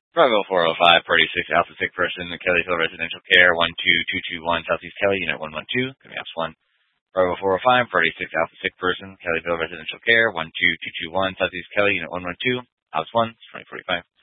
Bravo 405, Party 6, Alpha Sick Person, Kellyville Residential Care, 12221, Southeast Kelly, Unit 112, give me Ops 1. Bravo 405, Party 6, Alpha Sick Person, Kellyville Residential Care, 12221, Southeast Kelly, Unit 112, Ops 1, 2045.